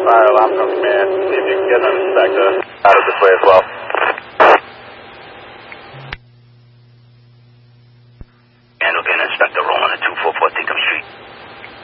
Fire alarm from command. See if you can get an inspector out of this way as well.